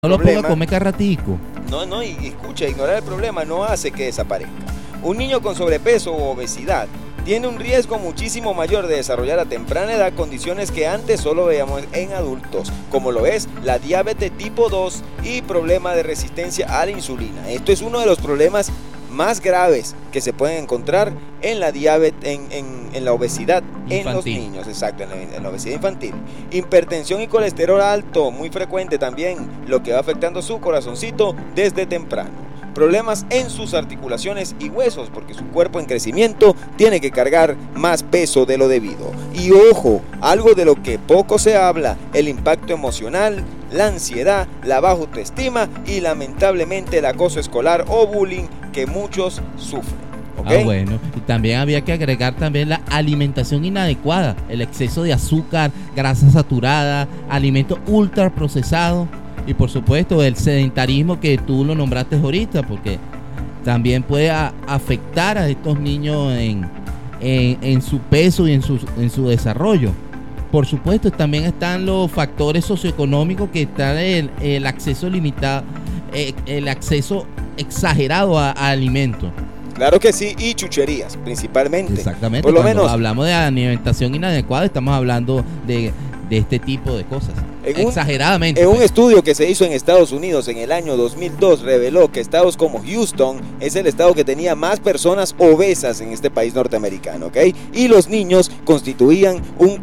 No lo ponga a comer cada ratico. No, y escucha, ignorar el problema no hace que desaparezca. Un niño con sobrepeso o obesidad tiene un riesgo muchísimo mayor de desarrollar a temprana edad condiciones que antes solo veíamos en adultos, como lo es la diabetes tipo 2 y problema de resistencia a la insulina. Esto es uno de los problemas más graves que se pueden encontrar en la diabetes, en la obesidad infantil. En los niños, exacto, en la obesidad infantil. Hipertensión y colesterol alto, muy frecuente también, lo que va afectando su corazoncito desde temprano. Problemas en sus articulaciones y huesos, porque su cuerpo en crecimiento tiene que cargar más peso de lo debido. Y ojo, algo de lo que poco se habla, el impacto emocional, la ansiedad, la baja autoestima y lamentablemente el acoso escolar o bullying que muchos sufren. ¿Okay? Bueno, y también había que agregar también la alimentación inadecuada, el exceso de azúcar, grasa saturada, alimentos ultraprocesados. Y por supuesto el sedentarismo que tú lo nombraste ahorita, porque también puede afectar a estos niños en su peso y en su desarrollo. Por supuesto también están los factores socioeconómicos, que está el acceso limitado, el acceso exagerado a alimentos. Claro que sí, y chucherías principalmente. Exactamente, por lo cuando menos hablamos de alimentación inadecuada estamos hablando de este tipo de cosas. Exageradamente. En un estudio que se hizo en Estados Unidos en el año 2002 reveló que estados como Houston es el estado que tenía más personas obesas en este país norteamericano, ¿ok? Y los niños constituían un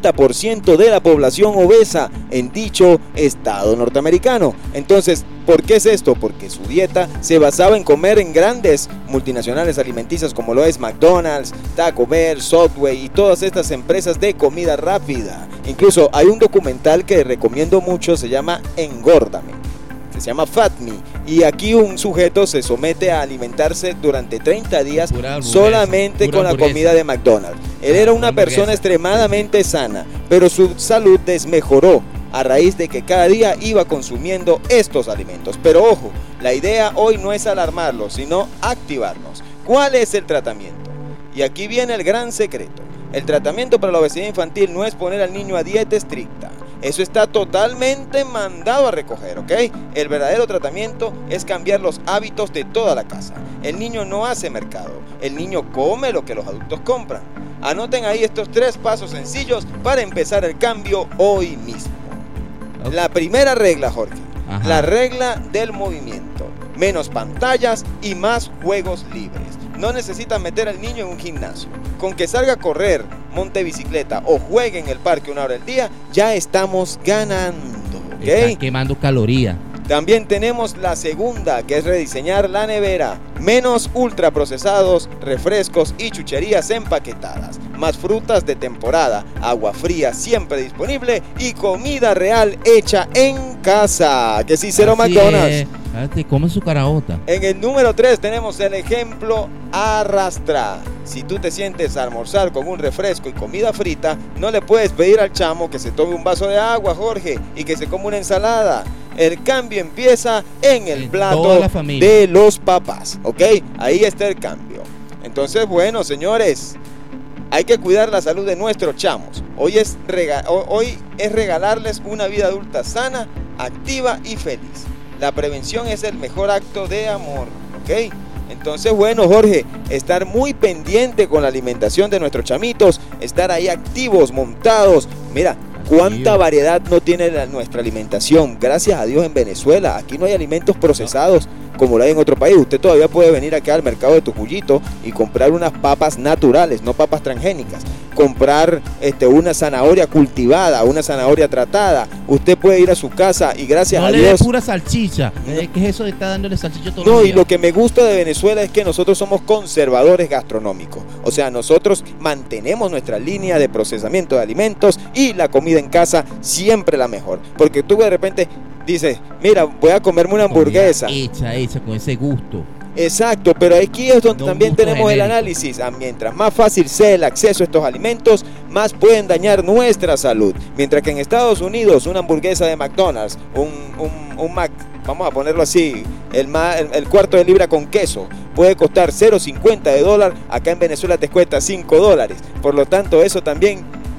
40% de la población obesa en dicho estado norteamericano. Entonces, ¿por qué es esto? Porque su dieta se basaba en comer en grandes multinacionales alimenticias como lo es McDonald's, Taco Bell, Subway y todas estas empresas de comida rápida. Incluso hay un documental que recomiendo mucho, se llama Engórdame, se llama Fat Me, y aquí un sujeto se somete a alimentarse durante 30 días solamente con la comida de McDonald's. Él era una persona extremadamente sana, pero su salud desmejoró a raíz de que cada día iba consumiendo estos alimentos. Pero ojo, la idea hoy no es alarmarlos, sino activarnos. ¿Cuál es el tratamiento? Y aquí viene el gran secreto. El tratamiento para la obesidad infantil no es poner al niño a dieta estricta. Eso está totalmente mandado a recoger, ¿ok? El verdadero tratamiento es cambiar los hábitos de toda la casa. El niño no hace mercado, el niño come lo que los adultos compran. Anoten ahí estos 3 pasos sencillos para empezar el cambio hoy mismo. Okay. La primera regla, Jorge, la regla del movimiento. Menos pantallas y más juegos libres. No necesitas meter al niño en un gimnasio. Con que salga a correr, monte bicicleta o juegue en el parque 1 hora al día, ya estamos ganando. ¿Okay? Está quemando calorías. También tenemos la segunda, que es rediseñar la nevera. Menos ultraprocesados, refrescos y chucherías empaquetadas. Más frutas de temporada, agua fría siempre disponible y comida real hecha en casa. Que sí, cero McDonald's. Te come su caraota. En el número 3 tenemos el ejemplo arrastra. Si tú te sientes a almorzar con un refresco y comida frita, no le puedes pedir al chamo que se tome un vaso de agua, Jorge, y que se coma una ensalada. El cambio empieza en el plato de los papás, ¿ok? Ahí está el cambio. Entonces, bueno, señores, hay que cuidar la salud de nuestros chamos. Hoy es regalarles una vida adulta sana, activa y feliz. La prevención es el mejor acto de amor, ¿ok? Entonces, bueno, Jorge, estar muy pendiente con la alimentación de nuestros chamitos, estar ahí activos, montados. Mira, cuánta variedad no tiene nuestra alimentación. Gracias a Dios en Venezuela, aquí no hay alimentos procesados como lo hay en otro país. Usted todavía puede venir acá al mercado de Tucuyito y comprar unas papas naturales, no papas transgénicas. Comprar una zanahoria cultivada, una zanahoria tratada. Usted puede ir a su casa y gracias a Dios. No le dé pura salchicha. ¿Qué es eso de estar dándole salchicha todo el día? No, y lo que me gusta de Venezuela es que nosotros somos conservadores gastronómicos. O sea, nosotros mantenemos nuestra línea de procesamiento de alimentos y la comida en casa siempre la mejor. Porque tú de repente dices, mira, voy a comerme una hamburguesa. Hecha con ese gusto. Exacto, pero aquí es donde también tenemos el análisis. Mientras más fácil sea el acceso a estos alimentos, más pueden dañar nuestra salud. Mientras que en Estados Unidos una hamburguesa de McDonald's, un Mac, vamos a ponerlo así, el cuarto de libra con queso, puede costar $0.50. Acá en Venezuela te cuesta $5. Por lo tanto, eso también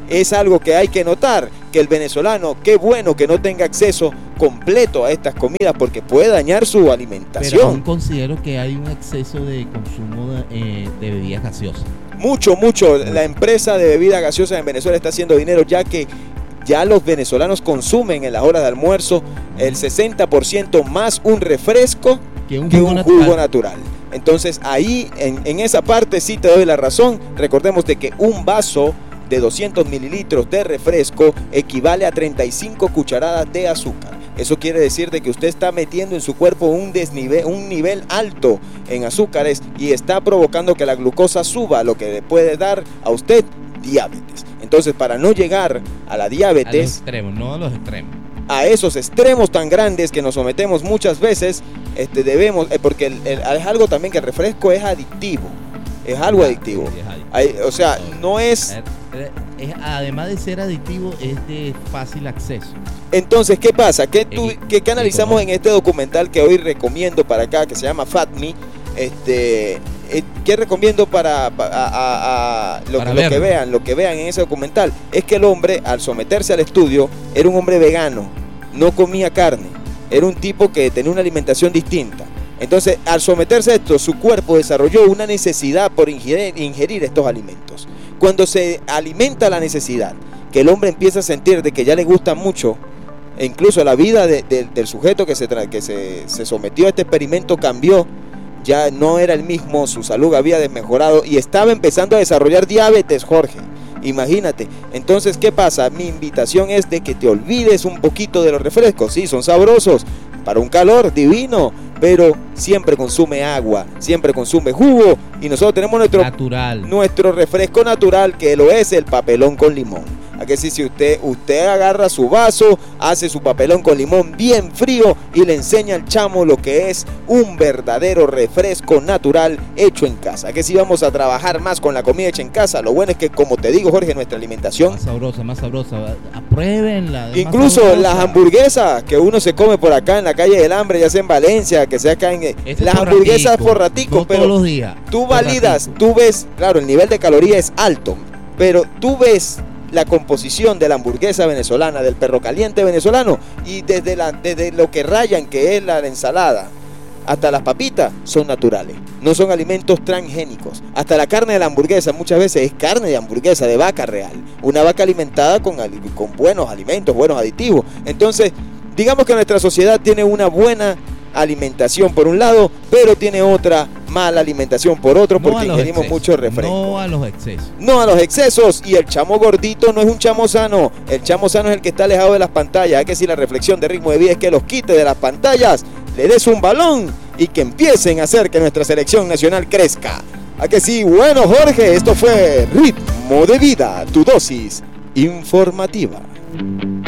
es algo que hay que notar, que el venezolano, qué bueno que no tenga acceso completo a estas comidas porque puede dañar su alimentación. Pero aún considero que hay un exceso de consumo de bebidas gaseosas. Mucho. La empresa de bebidas gaseosas en Venezuela está haciendo dinero, ya que ya los venezolanos consumen en las horas de almuerzo el 60% más un refresco que un jugo natural. Entonces ahí en esa parte sí te doy la razón. Recordemos de que un vaso de 200 mililitros de refresco equivale a 35 cucharadas de azúcar. Eso quiere decir de que usted está metiendo en su cuerpo un nivel alto en azúcares y está provocando que la glucosa suba, lo que le puede dar a usted diabetes. Entonces, para no llegar a la diabetes, a los extremos, no a los extremos, a esos extremos tan grandes que nos sometemos muchas veces, debemos, porque es algo también que el refresco es adictivo, es algo adictivo. O sea, no es... Además de ser adictivo, es de fácil acceso. Entonces, ¿qué pasa? ¿Qué analizamos en este documental que hoy recomiendo para acá, que se llama Fat Me? ¿Qué recomiendo para lo que vean en ese documental? Es que el hombre, al someterse al estudio, era un hombre vegano, no comía carne, era un tipo que tenía una alimentación distinta. Entonces, al someterse a esto, su cuerpo desarrolló una necesidad por ingerir estos alimentos. Cuando se alimenta la necesidad, que el hombre empieza a sentir de que ya le gusta mucho, e incluso la vida del sujeto que se sometió a este experimento cambió, ya no era el mismo, su salud había desmejorado y estaba empezando a desarrollar diabetes, Jorge. Imagínate. Entonces, ¿qué pasa? Mi invitación es de que te olvides un poquito de los refrescos. Sí, son sabrosos, para un calor divino, pero siempre consume agua, siempre consume jugo, y nosotros tenemos nuestro refresco natural, que lo es el papelón con limón. ¿A que sí? Si usted agarra su vaso, hace su papelón con limón bien frío y le enseña al chamo lo que es un verdadero refresco natural hecho en casa. ¿A que sí? Vamos a trabajar más con la comida hecha en casa. Lo bueno es que, como te digo, Jorge, nuestra alimentación más sabrosa, apruébenla. Incluso las hamburguesas que uno se come por acá en la calle del Hambre, ya sea en Valencia, que sea acá en las hamburguesas por ratico, no pero todos los días, tú validas, tú ves, claro, el nivel de caloría es alto, pero tú ves la composición de la hamburguesa venezolana, del perro caliente venezolano, y desde lo que rayan, que es la ensalada, hasta las papitas, son naturales, no son alimentos transgénicos. Hasta la carne de la hamburguesa muchas veces es carne de hamburguesa de vaca real, una vaca alimentada con buenos alimentos, buenos aditivos. Entonces, digamos que nuestra sociedad tiene una buena alimentación por un lado, pero tiene otra mala alimentación por otro, porque ingerimos mucho refresco. No a los excesos. No a los excesos. Y el chamo gordito no es un chamo sano. El chamo sano es el que está alejado de las pantallas. Es que si la reflexión de Ritmo de Vida es que los quite de las pantallas, le des un balón y que empiecen a hacer que nuestra selección nacional crezca. ¿A que sí? Bueno, Jorge, esto fue Ritmo de Vida, tu dosis informativa.